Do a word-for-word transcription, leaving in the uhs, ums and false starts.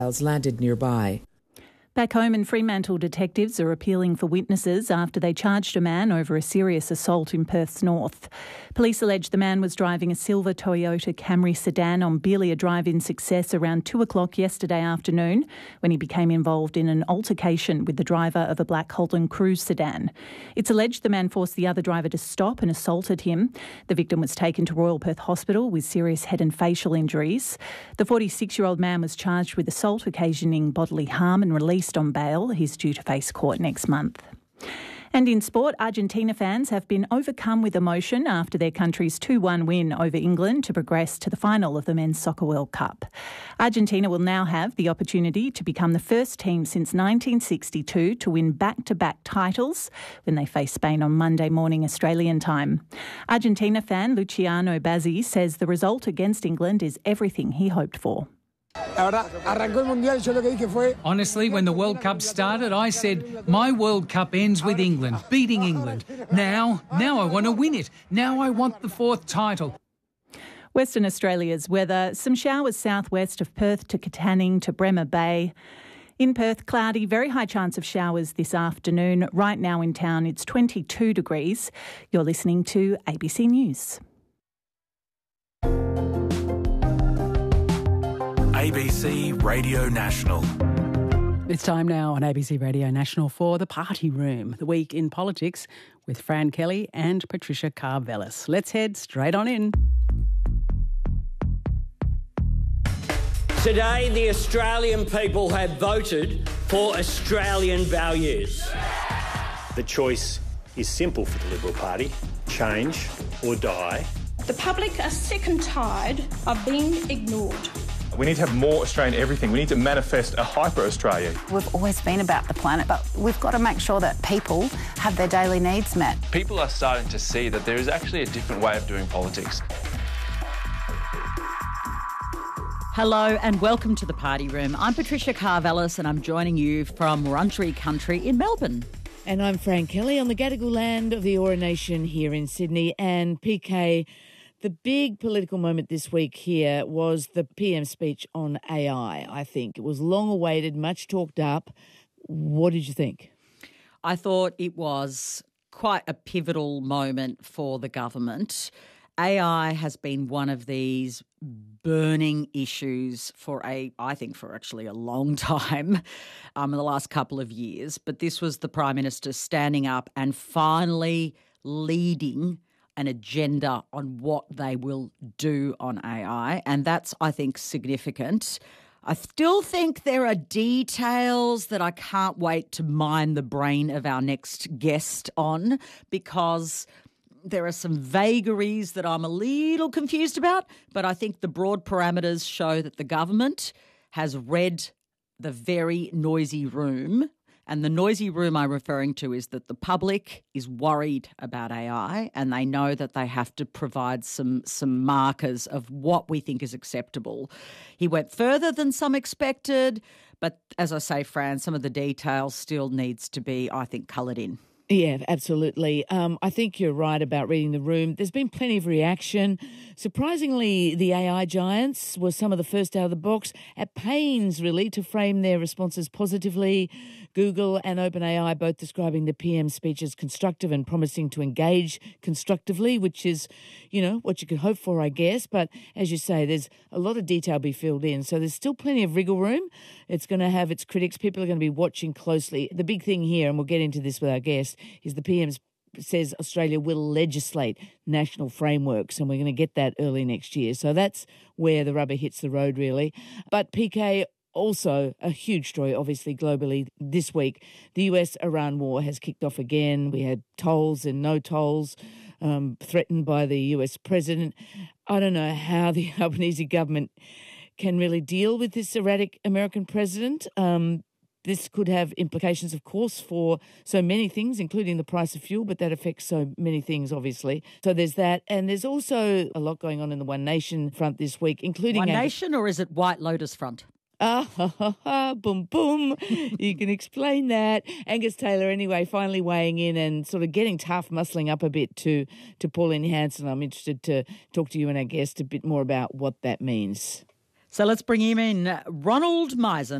landed nearby. Back home in Fremantle, detectives are appealing for witnesses after they charged a man over a serious assault in Perth's north. Police allege the man was driving a silver Toyota Camry sedan on Beelia Drive in Success around two o'clock yesterday afternoon when he became involved in an altercation with the driver of a black Holden Cruise sedan. It's alleged the man forced the other driver to stop and assaulted him. The victim was taken to Royal Perth Hospital with serious head and facial injuries. The forty-six-year-old man was charged with assault occasioning bodily harm and released on bail. He's due to face court next month. And in sport, Argentina fans have been overcome with emotion after their country's two one win over England to progress to the final of the Men's Soccer World Cup. Argentina will now have the opportunity to become the first team since nineteen sixty-two to win back-to-back titles when they face Spain on Monday morning Australian time. Argentina fan Luciano Bazzi says the result against England is everything he hoped for. Honestly, when the World Cup started, I said, my World Cup ends with England, beating England. Now, now I want to win it. Now I want the fourth title. Western Australia's weather, some showers southwest of Perth to Katanning to Bremer Bay. In Perth, cloudy, very high chance of showers this afternoon. Right now in town, it's twenty-two degrees. You're listening to A B C News. A B C Radio National. It's time now on A B C Radio National for The Party Room, the week in politics with Fran Kelly and Patricia Karvelas. Let's head straight on in. Today, the Australian people have voted for Australian values. The choice is simple for the Liberal Party: change or die. The public are sick and tired of being ignored. We need to have more Australian everything. We need to manifest a hyper-Australia. We've always been about the planet, but we've got to make sure that people have their daily needs met. People are starting to see that there is actually a different way of doing politics. Hello and welcome to The Party Room. I'm Patricia Karvelas and I'm joining you from Wurundjeri country in Melbourne. And I'm Fran Kelly on the Gadigal land of the Eora Nation here in Sydney. And P K, the big political moment this week here was the P M speech on A I, I think. It was long awaited, much talked up. What did you think? I thought it was quite a pivotal moment for the government. A I has been one of these burning issues for a, I think for actually a long time, um, in the last couple of years. But this was the Prime Minister standing up and finally leading an agenda on what they will do on A I, and that's, I think, significant. I still think there are details that I can't wait to mine the brain of our next guest on, because there are some vagaries that I'm a little confused about, but I think the broad parameters show that the government has read the very noisy room. And the noisy room I'm referring to is that the public is worried about A I and they know that they have to provide some some markers of what we think is acceptable. He went further than some expected, but as I say, Fran, some of the details still needs to be, I think, coloured in. Yeah, absolutely. Um, I think you're right about reading the room. There's been plenty of reaction. Surprisingly, the A I giants were some of the first out of the box, at pains, really, to frame their responses positively. Google and OpenAI both describing the P M speech as constructive and promising to engage constructively, which is, you know, what you could hope for, I guess. But as you say, there's a lot of detail to be filled in. So there's still plenty of wriggle room. It's going to have its critics. People are going to be watching closely. The big thing here, and we'll get into this with our guest, is the P M says Australia will legislate national frameworks, and we're going to get that early next year. So that's where the rubber hits the road, really. But P K, also a huge story, obviously, globally this week. The U S-Iran war has kicked off again. We had tolls and no tolls um, threatened by the U S president. I don't know how the Albanese government can really deal with this erratic American president. Um, this could have implications, of course, for so many things, including the price of fuel, but that affects so many things, obviously. So there's that. And there's also a lot going on in the One Nation front this week, including... One Nation, or is it White Lotus front? Ah, ha, ha, ha, boom, boom. You can explain that. Angus Taylor, anyway, finally weighing in and sort of getting tough, muscling up a bit to, to Pauline Hanson. I'm interested to talk to you and our guest a bit more about what that means. So let's bring him in. Ronald Meisen.